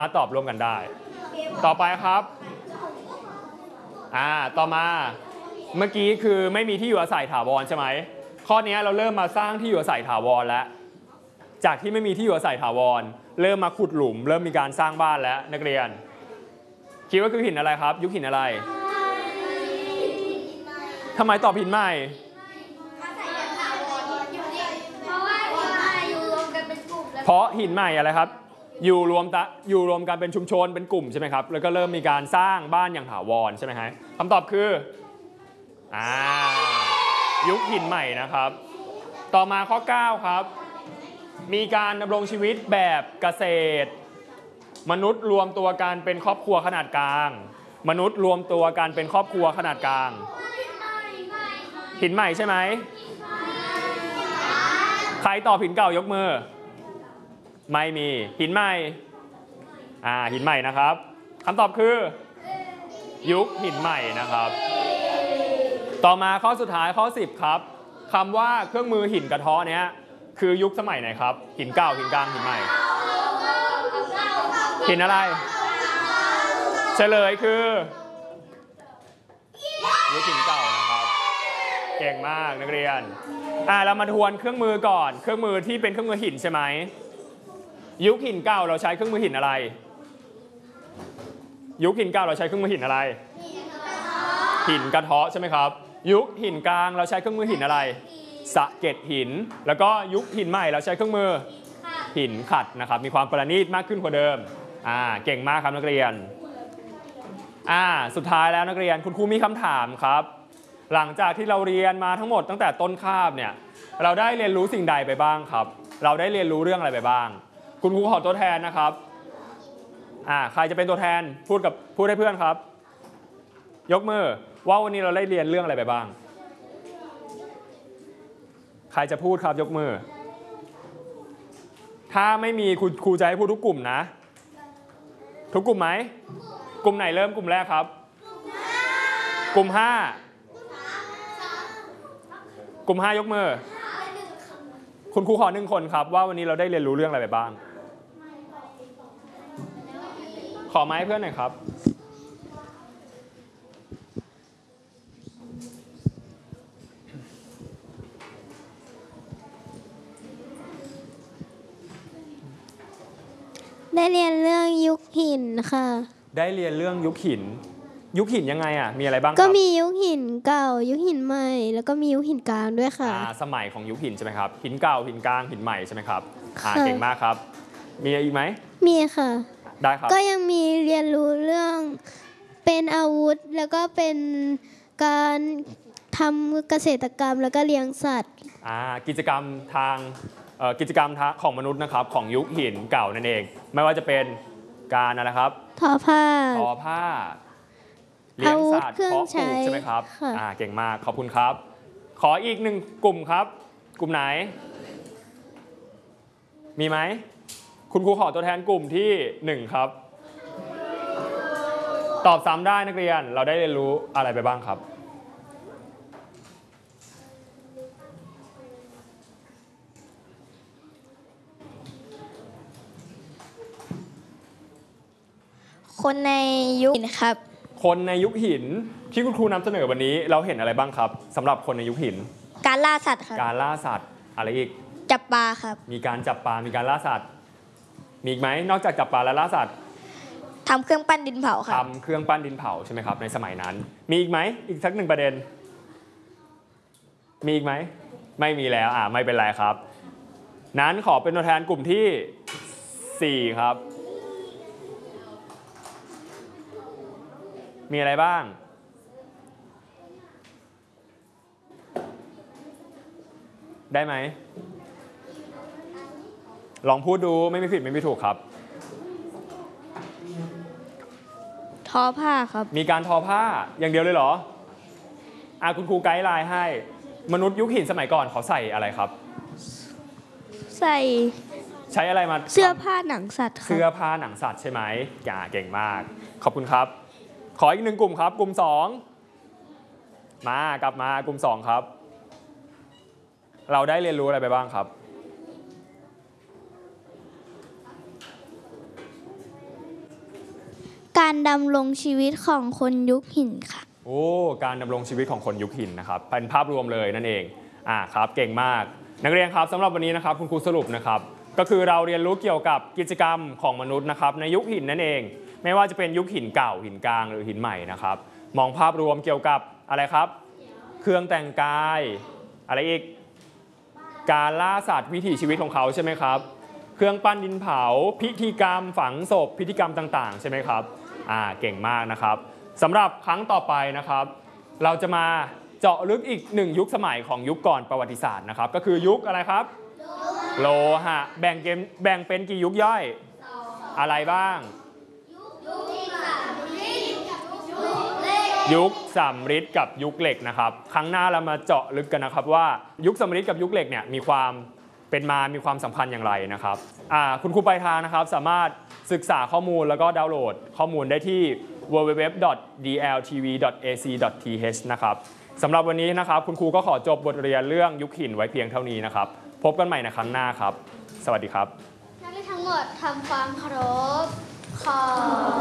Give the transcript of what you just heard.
ตอบร่วมกันได้ต่อไปครับต่อมาเมื่อกี้คือไม่มีที่อยู่อาศัยถาวรใช่ไหมข้อนี้เราเริ่มมาสร้างที่อยู่อาศัยถาวรแล้วจากที่ไม่มีที่อยู่อาศัยถาวรเริ่มมาขุดหลุมเริ่มมีการสร้างบ้านแล้วนักเรียนคิดว่าคือหินอะไรครับยุคหินอะไรทำไมตอบหินใหม่เพราะหินใหม่อะไรครับอยู่รวมกันเป็นชุมชนเป็นกลุ่มใช่ไหมครับแล้วก็เริ่มมีการสร้างบ้านอย่างถาวรใช่ไหมฮะคำตอบคือยุคหินใหม่นะครับต่อมาข้อ9ครับมีการดำรงชีวิตแบบเกษตรมนุษย์รวมตัวกันเป็นครอบครัวขนาดกลางมนุษย์รวมตัวกันเป็นครอบครัวขนาดกลางหินใหม่ใช่ไหมใครตอบหินเก่ายกมือไม่มีหินใหม่หินใหม่นะครับคำตอบคือยุคหินใหม่นะครับต่อมาข้อสุดท้ายข้อ10ครับคำว่าเครื่องมือหินกระเทาะเนี้ยคือยุคสมัยไหนครับหินเก่าหินกลางหินใหม่หินอะไรเฉลยคือยุคหินเก่านะครับเก่งมากนักเรียนเรามาทวนเครื่องมือก่อนเครื่องมือที่เป็นเครื่องมือหินใช่ไหมยุคหินเก่าเราใช้เครื่องมือหินอะไรยุคหินเก่าเราใช้เครื่องมือหินอะไรหินกระเทาะใช่ไหมครับยุคหินกลางเราใช้เครื่องมือหินอะไรสะเก็ดหินแล้วก็ยุคหินใหม่เราใช้เครื่องมือหินขัดนะครับมีความประณีตมากขึ้นกว่าเดิมเก่งมากครับนักเรียนสุดท้ายแล้วนักเรียนคุณครูมีคำถามครับหลังจากที่เราเรียนมาทั้งหมดตั้งแต่ต้นคาบเนี่ยเราได้เรียนรู้สิ่งใดไปบ้างครับเราได้เรียนรู้เรื่องอะไรไปบ้างคุณครูขอตัวแทนนะครับใครจะเป็นตัวแทนพูดให้เพื่อนครับยกมือว่าวันนี้เราได้เรียนเรื่องอะไรไปบ้างใครจะพูดครับยกมือถ้าไม่มีครูจะให้พูดทุกกลุ่มนะทุกกลุ่มไหมกลุ่มไหนเริ่มกลุ่มแรกครับกลุ่ม5กลุ่ม5ยกมือคุณครูขอ1คนครับว่าวันนี้เราได้เรียนรู้เรื่องอะไรไปบ้างขอไม้เพื่อนหน่อยครับได้เรียนเรื่องยุคหินค่ะได้เรียนเรื่องยุคหินยังไงมีอะไรบ้างครับก็มียุคหินเก่ายุคหินใหม่แล้วก็มียุคหินกลางด้วยค่ะสมัยของยุคหินใช่ไหมครับหินเก่าหินกลางหินใหม่ใช่ไหมครับเก่งมากครับมีอะไรอีกไหมมีค่ะได้ครับก็ยังมีเรียนรู้เรื่องเป็นอาวุธแล้วก็เป็นการทำเกษตรกรรมแล้วก็เลี้ยงสัตว์กิจกรรมทางกิจกรรมของมนุษย์นะครับของยุคหินเก่านั่นเองไม่ว่าจะเป็นการอะไรครับทอผ้าเลี้ยงสัตว์เพาะปลูกใช่ไหมครับเก่งมากขอบคุณครับขออีก1กลุ่มครับกลุ่มไหนมีไหมคุณครูขอตัวแทนกลุ่มที่1ครับตอบซ้ำได้นักเรียนเราได้เรียนรู้อะไรไปบ้างครับคนในยุคหินครับคนในยุคหินที่คุณครูนำเสนอวันนี้เราเห็นอะไรบ้างครับสำหรับคนในยุคหินการล่าสัตว์ครับการล่าสัตว์อะไรอีกจับปลาครับมีการจับปลามีการล่าสัตว์มีอีกไหมนอกจากจับปลาและล่าสัตว์ทำเครื่องปั้นดินเผาครับทำเครื่องปั้นดินเผาใช่ไหมครับในสมัยนั้นมีอีกไหมอีกสัก1ประเด็นมีอีกไหมไม่มีแล้วไม่เป็นไรครับนั้นขอเป็นตัวแทนกลุ่มที่4ครับมีอะไรบ้างได้ไหมลองพูดดูไม่มีผิดไม่มีถูกครับทอผ้าครับมีการทอผ้าอย่างเดียวเลยเหรอคุณครูไกด์ไลน์ให้มนุษย์ยุคหินสมัยก่อนเขาใส่อะไรครับใช้อะไรมาเสื้อผ้าหนังสัตว์เสื้อผ้าหนังสัตว์ใช่ไหมเก่งมากขอบคุณครับขออีก1กลุ่มครับกลุ่ม2กลับมากลุ่ม2ครับเราได้เรียนรู้อะไรไปบ้างครับการดำรงชีวิตของคนยุคหินค่ะโอ้การดำรงชีวิตของคนยุคหินนะครับเป็นภาพรวมเลยนั่นเองครับเก่งมากนักเรียนครับสำหรับวันนี้นะครับคุณครูสรุปนะครับก็คือเราเรียนรู้เกี่ยวกับกิจกรรมของมนุษย์นะครับในยุคหินนั่นเองไม่ว่าจะเป็นยุคหินเก่าหินกลางหรือหินใหม่นะครับมองภาพรวมเกี่ยวกับอะไรครับเครื่องแต่งกายอะไรอีกการล่าสัตว์วิถีชีวิตของเขาใช่ไหมครับเครื่องปั้นดินเผาพิธีกรรมฝังศพพิธีกรรมต่างๆใช่ไหมครับเก่งมากนะครับสำหรับครั้งต่อไปนะครับเราจะมาเจาะลึกอีกหนึ่งยุคสมัยของยุคก่อนประวัติศาสตร์นะครับก็คือยุคอะไรครับโลหะแบ่งเป็นกี่ยุคย่อยอะไรบ้างยุคสำริดกับยุคเหล็กนะครับครั้งหน้าเรามาเจาะลึกกันนะครับว่ายุคสำริดกับยุคเหล็กเนี่ยมีความเป็นมามีความสัมพันธ์อย่างไรนะครับคุณครูปลายทางนะครับสามารถศึกษาข้อมูลแล้วก็ดาวน์โหลดข้อมูลได้ที่ www.dltv.ac.th นะครับสำหรับวันนี้นะครับคุณครูก็ขอจบบทเรียนเรื่องยุคหินไว้เพียงเท่านี้นะครับพบกันใหม่ในครั้งหน้าครับสวัสดีครับนักเรียนทั้งหมดทำความเคารพขอบ